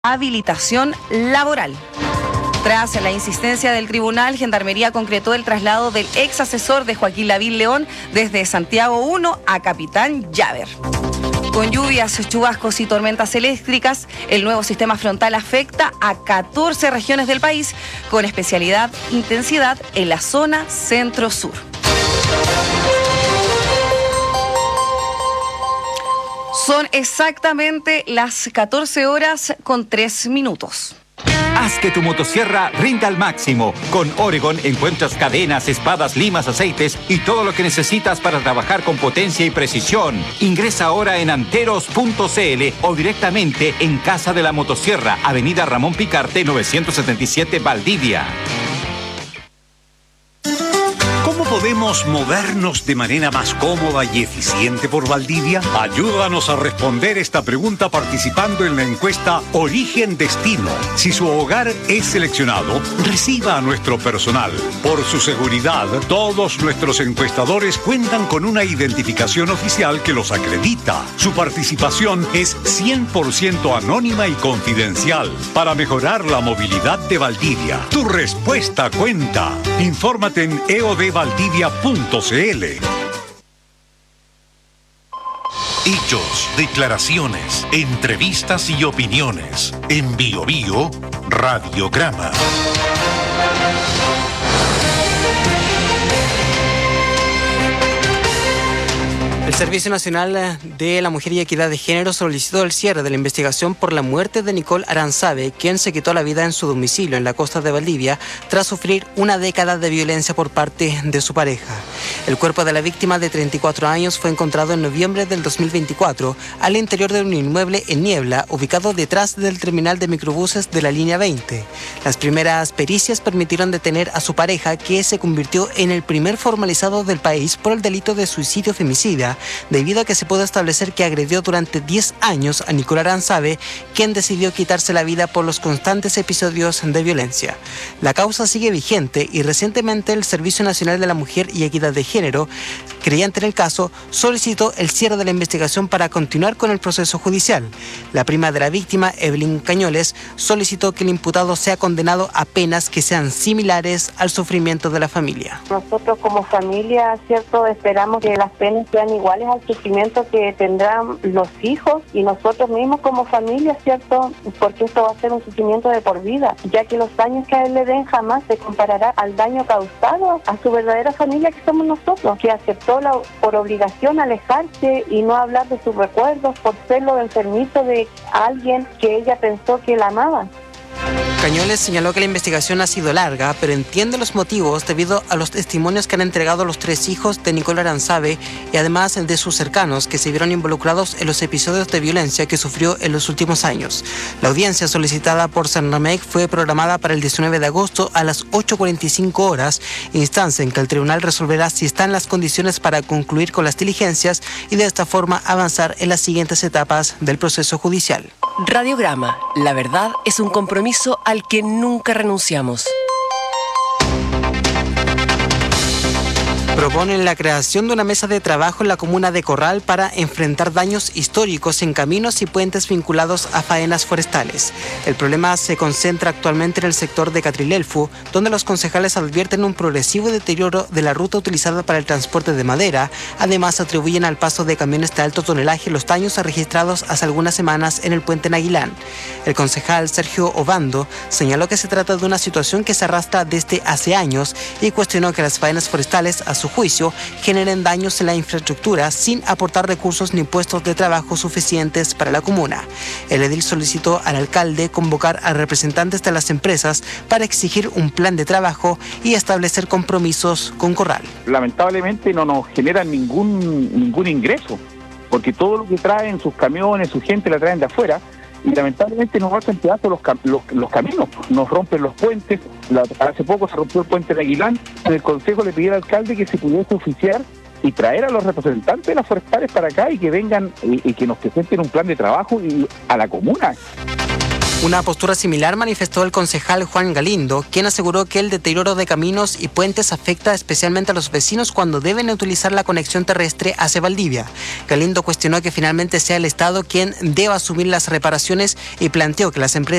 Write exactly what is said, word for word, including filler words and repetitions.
habilitación laboral. Tras la insistencia del tribunal, Gendarmería concretó el traslado del ex asesor de Joaquín Lavín León desde Santiago uno a Capitán Llaver. Con lluvias, chubascos y tormentas eléctricas, el nuevo sistema frontal afecta a catorce regiones del país, con especialidad intensidad en la zona centro-sur. Son exactamente las catorce horas con tres minutos. Haz que tu motosierra rinda al máximo. Con Oregon encuentras cadenas, espadas, limas, aceites y todo lo que necesitas para trabajar con potencia y precisión. Ingresa ahora en anteros punto c l o directamente en Casa de la Motosierra, Avenida Ramón Picarte, novecientos setenta y siete, Valdivia. ¿Cómo podemos movernos de manera más cómoda y eficiente por Valdivia? Ayúdanos a responder esta pregunta participando en la encuesta Origen Destino. Si su hogar es seleccionado, reciba a nuestro personal. Por su seguridad, todos nuestros encuestadores cuentan con una identificación oficial que los acredita. Su participación es cien por ciento anónima y confidencial para mejorar la movilidad de Valdivia. Tu respuesta cuenta. Infórmate en e o d valdivia punto c l. Hechos, declaraciones, entrevistas y opiniones. En Bio Bio, Radiograma. El Servicio Nacional de la Mujer y Equidad de Género solicitó el cierre de la investigación por la muerte de Nicole Aranzabe, quien se quitó la vida en su domicilio en la costa de Valdivia tras sufrir una década de violencia por parte de su pareja. El cuerpo de la víctima de treinta y cuatro años fue encontrado en noviembre del dos mil veinticuatro al interior de un inmueble en Niebla, ubicado detrás del terminal de microbuses de la línea veinte. Las primeras pericias permitieron detener a su pareja, que se convirtió en el primer formalizado del país por el delito de suicidio femicida, debido a que se pudo establecer que agredió durante diez años a Nicole Aranzabe, quien decidió quitarse la vida por los constantes episodios de violencia. La causa sigue vigente y recientemente el Servicio Nacional de la Mujer y Equidad de Género, creyente en el caso, solicitó el cierre de la investigación para continuar con el proceso judicial. La prima de la víctima, Evelyn Cañoles, solicitó que el imputado sea condenado a penas que sean similares al sufrimiento de la familia. Nosotros como familia, cierto, esperamos que las penas sean iguales al sufrimiento que tendrán los hijos y nosotros mismos como familia, cierto, porque esto va a ser un sufrimiento de por vida, ya que los daños que a él le den jamás se comparará al daño causado a su verdadera familia, que somos nosotros, que aceptó la, por obligación alejarse y no hablar de sus recuerdos por ser lo enfermizo de alguien que ella pensó que la amaba. Cañoles señaló que la investigación ha sido larga, pero entiende los motivos debido a los testimonios que han entregado los tres hijos de Nicole Aranzabe y además de sus cercanos que se vieron involucrados en los episodios de violencia que sufrió en los últimos años. La audiencia solicitada por Cernamec fue programada para el diecinueve de agosto a las ocho cuarenta y cinco horas, instancia en que el tribunal resolverá si están las condiciones para concluir con las diligencias y de esta forma avanzar en las siguientes etapas del proceso judicial. Radiograma. La verdad es un compromiso al que nunca renunciamos. Proponen la creación de una mesa de trabajo en la comuna de Corral para enfrentar daños históricos en caminos y puentes vinculados a faenas forestales. El problema se concentra actualmente en el sector de Catrilelfu, donde los concejales advierten un progresivo deterioro de la ruta utilizada para el transporte de madera. Además, atribuyen al paso de camiones de alto tonelaje los daños registrados hace algunas semanas en el puente Naguilán. El concejal Sergio Obando señaló que se trata de una situación que se arrastra desde hace años y cuestionó que las faenas forestales, a su juicio, generen daños en la infraestructura sin aportar recursos ni puestos de trabajo suficientes para la comuna. El edil solicitó al alcalde convocar a representantes de las empresas para exigir un plan de trabajo y establecer compromisos con Corral. Lamentablemente no nos generan ningún, ningún ingreso, porque todo lo que traen, sus camiones, su gente la traen de afuera, y lamentablemente nos hacen pedazos los, los, los caminos, nos rompen los puentes. La, hace poco se rompió el puente de Aguilán. En el consejo le pidió al alcalde que se pudiese oficiar y traer a los representantes de las forestales para acá y que vengan y, y que nos presenten un plan de trabajo y, a la comuna. Una postura similar manifestó el concejal Juan Galindo, quien aseguró que el deterioro de caminos y puentes afecta especialmente a los vecinos cuando deben utilizar la conexión terrestre hacia Valdivia. Galindo cuestionó que finalmente sea el Estado quien deba asumir las reparaciones y planteó que las empresas